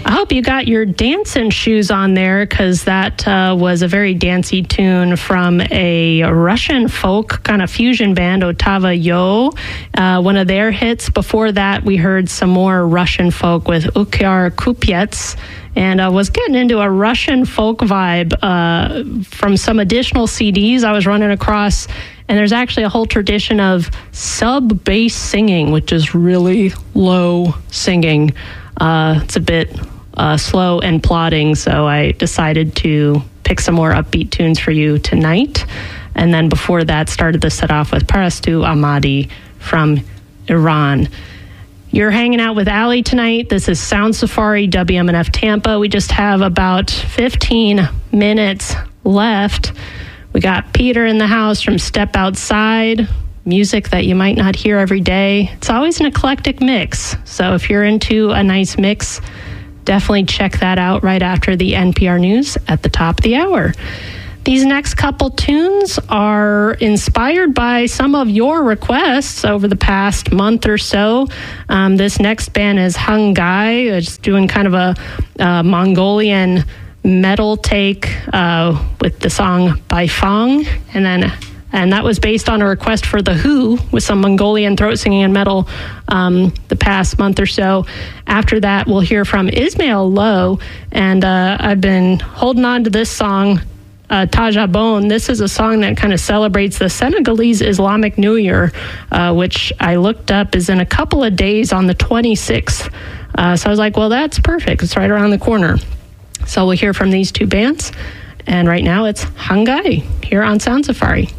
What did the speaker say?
I hope you got your dancing shoes on there, because that was a very dancey tune from a Russian folk kind of fusion band, Otava Yo, one of their hits. Before that, we heard some more Russian folk with Ukyar Kupets, and I was getting into a Russian folk vibe from some additional CDs I was running across. And there's actually a whole tradition of sub-bass singing, which is really low singing. It's a bit slow and plodding, so I decided to pick some more upbeat tunes for you tonight. And then before that, started the set off with Parastu Ahmadi from Iran. You're hanging out with Allie tonight. This is Sound Safari, WMNF Tampa. We just have about 15 minutes left. We got Peter in the house from Step Outside, music that you might not hear every day. It's always an eclectic mix. So if you're into a nice mix, definitely check that out right after the NPR News at the top of the hour. These next couple tunes are inspired by some of your requests over the past month or so. This next band is Hangai. It's doing kind of a Mongolian metal take with the song Baifang, and that was based on a request for The Who with some Mongolian throat singing and metal the past month or so. After that, we'll hear from Ismail Lowe, and I've been holding on to this song, Tajabon. This is a song that kind of celebrates the Senegalese Islamic New Year, which I looked up is in a couple of days on the 26th. So I was like, well, that's perfect. It's right around the corner. So we'll hear from these two bands. And right now it's Hangai here on Sound Safari.